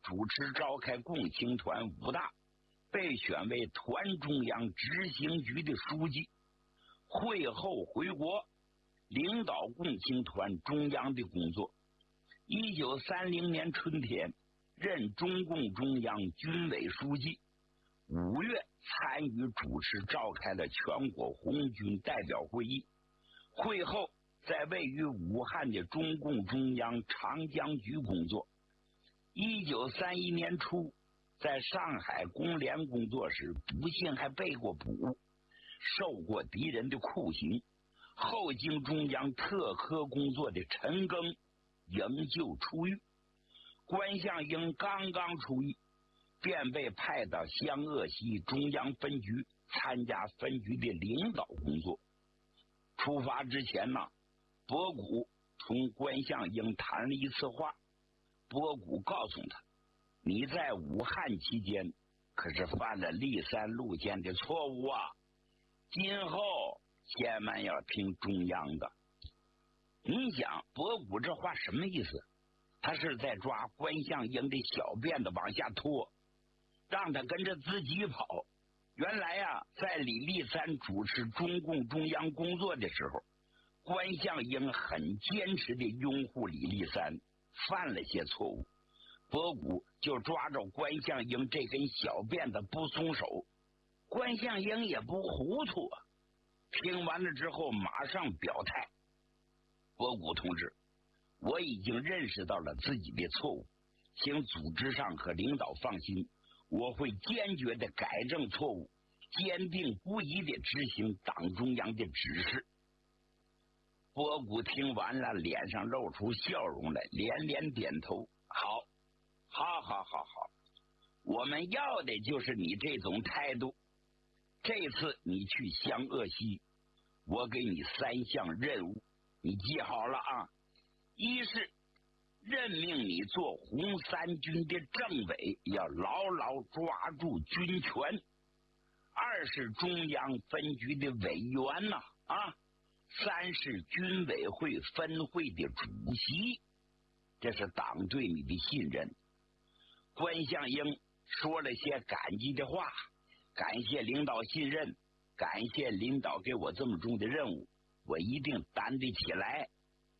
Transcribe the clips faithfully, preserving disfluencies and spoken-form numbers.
主持召开共青团五大，被选为团中央执行局的书记。会后回国，领导共青团中央的工作。一九三零年春天，任中共中央军委书记。五月参与主持召开了全国红军代表会议。会后在位于武汉的中共中央长江局工作。一九三一年初，在上海工联工作时，不幸还被过捕，受过敌人的酷刑。后经中央特科工作的陈赓营救出狱。关向应刚刚出狱，便被派到湘鄂西中央分局参加分局的领导工作。出发之前呢，博古同关向应谈了一次话。博古告诉他，你在武汉期间可是犯了立三路线的错误啊，今后千万要听中央的。你想博古这话什么意思？他是在抓关向应的小辫子往下拖，让他跟着自己跑。原来呀、啊，在李立三主持中共中央工作的时候，关向应很坚持的拥护李立三，犯了些错误，博古就抓着关向应这根小辫子不松手。关向应也不糊涂啊，听完了之后马上表态，博古同志，我已经认识到了自己的错误，请组织上和领导放心，我会坚决的改正错误，坚定不移的执行党中央的指示。博古听完了，脸上露出笑容来，连连点头，好，好，好，好，好，我们要的就是你这种态度。这次你去湘鄂西，我给你三项任务，你记好了啊。一是任命你做红三军的政委，要牢牢抓住军权。二是中央分局的委员呐、啊，啊。三是军委会分会的主席，这是党对你的信任。关向应说了些感激的话，感谢领导信任，感谢领导给我这么重的任务，我一定担得起来。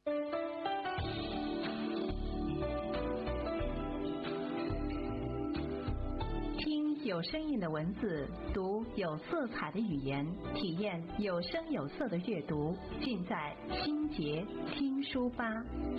听有声音的文字，读有色彩的语言，体验有声有色的阅读，尽在心杰听书吧。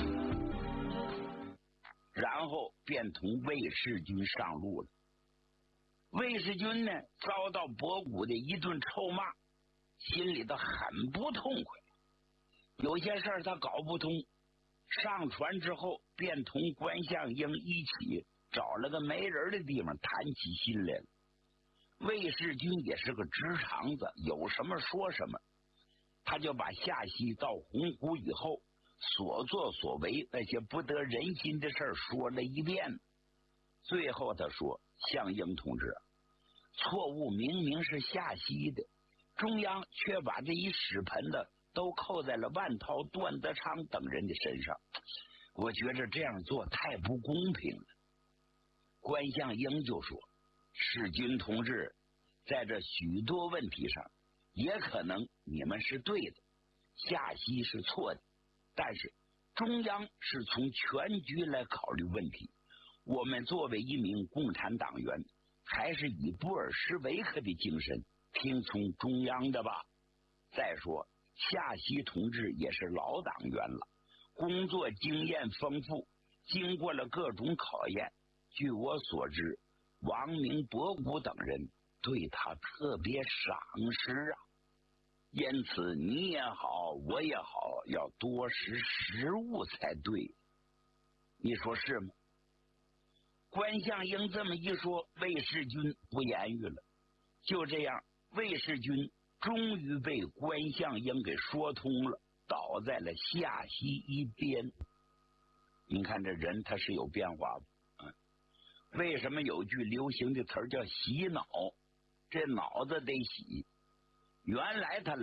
然后便同魏世军上路了。魏世军呢，遭到博古的一顿臭骂，心里头很不痛快。有些事儿他搞不通，上船之后便同关向应一起找了个没人的地方谈起心来了。魏世军也是个直肠子，有什么说什么，他就把下西到洪湖以后所作所为那些不得人心的事儿说了一遍。最后他说，向应同志，错误明明是下西的，中央却把这一屎盆子都扣在了万涛、段德昌等人的身上，我觉着这样做太不公平了。关向应就说，世军同志，在这许多问题上也可能你们是对的，下西是错的，但是中央是从全局来考虑问题，我们作为一名共产党员，还是以布尔什维克的精神听从中央的吧。再说夏西同志也是老党员了，工作经验丰富，经过了各种考验，据我所知，王明、博古等人对他特别赏识啊。因此你也好，我也好，要多识时务才对。你说是吗？关向应这么一说，魏世军不言语了。就这样，魏世军终于被关向应给说通了，倒在了下西一边。你看这人他是有变化的，嗯，为什么有句流行的词儿叫洗脑？这脑子得洗。原来他